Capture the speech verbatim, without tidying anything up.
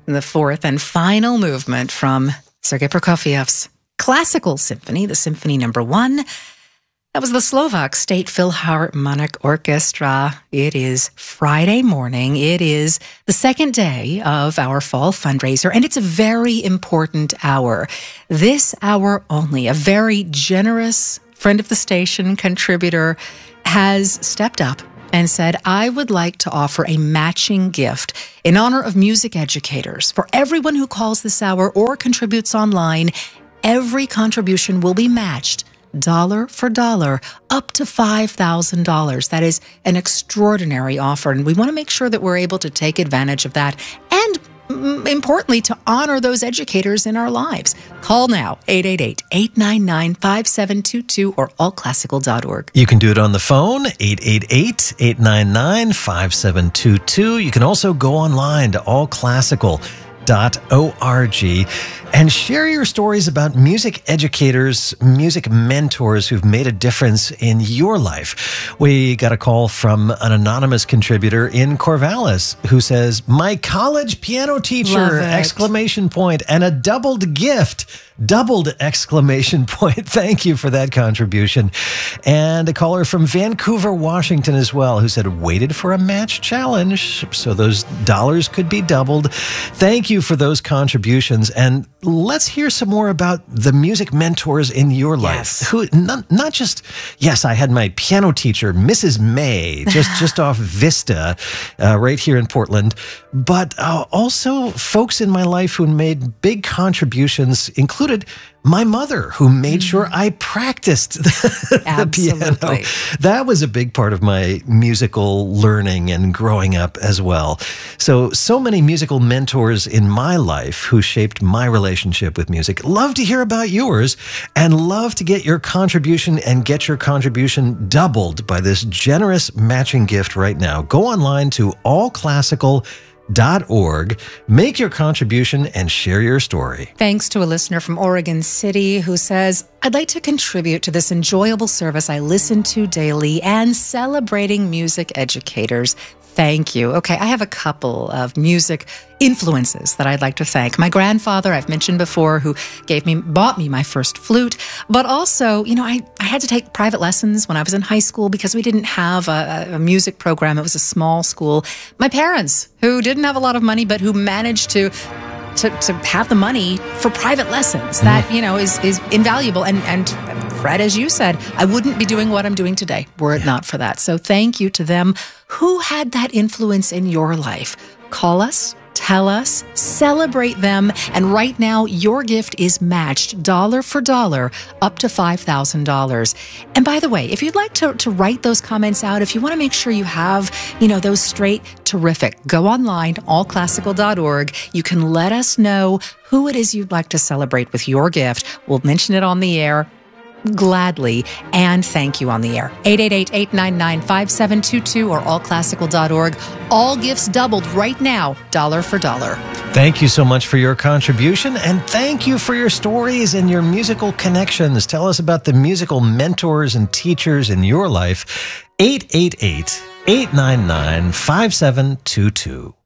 the fourth and final movement from Sergei Prokofiev's Classical Symphony, the Symphony Number One. That was the Slovak State Philharmonic Orchestra. It is Friday morning. It is the second day of our fall fundraiser, and it's a very important hour. This hour only, a very generous friend of the station, contributor, has stepped up and said, I would like to offer a matching gift in honor of music educators. For everyone who calls this hour or contributes online, every contribution will be matched dollar for dollar, up to five thousand dollars. That is an extraordinary offer, and we want to make sure that we're able to take advantage of that and, mm, importantly, to honor those educators in our lives. Call now, eight eight eight, eight nine nine, five seven two two or all classical dot org. You can do it on the phone, eight eight eight, eight nine nine, five seven two two. You can also go online to all classical dot org and share your stories about music educators, music mentors who've made a difference in your life. We got a call from an anonymous contributor in Corvallis who says, my college piano teacher, exclamation point, and a doubled gift, doubled exclamation point. Thank you for that contribution. And a caller from Vancouver, Washington as well, who said, waited for a match challenge so those dollars could be doubled. Thank you for those contributions. And let's hear some more about the music mentors in your life. Yes. Who not, not just, yes, I had my piano teacher, Missus May, just, just off Vista, uh, right here in Portland, but uh, also folks in my life who made big contributions, included my mother, who made mm-hmm. sure I practiced the, the piano. That was a big part of my musical learning and growing up as well. So, so many musical mentors in my life who shaped my relationship with music. Love to hear about yours and love to get your contribution and get your contribution doubled by this generous matching gift right now. Go online to all classical dot org. Make your contribution and share your story. Thanks to a listener from Oregon City who says, I'd like to contribute to this enjoyable service I listen to daily and celebrating music educators. Thank you. Okay, I have a couple of music influences that I'd like to thank. My grandfather, I've mentioned before, who gave me, bought me my first flute, but also, you know, I, I had to take private lessons when I was in high school because we didn't have a, a music program. It was a small school. My parents, who didn't have a lot of money, but who managed to To, to have the money for private lessons. That, you know, is, is invaluable. And, and Fred, as you said, I wouldn't be doing what I'm doing today were it yeah. not for that. So thank you to them. Who had that influence in your life? Call us. Tell us, celebrate them, and right now your gift is matched dollar for dollar up to five thousand dollars. And by the way, if you'd like to, to write those comments out, if you want to make sure you have, you know, those straight, terrific, go online, all classical dot org. You can let us know who it is you'd like to celebrate with your gift. We'll mention it on the air gladly and thank you on the air. eight eight eight, eight nine nine, five seven two two or all classical dot org. All gifts doubled right now, dollar for dollar. Thank you so much for your contribution, and thank you for your stories and your musical connections. Tell us about the musical mentors and teachers in your life. eight eight eight, eight nine nine, five seven two two.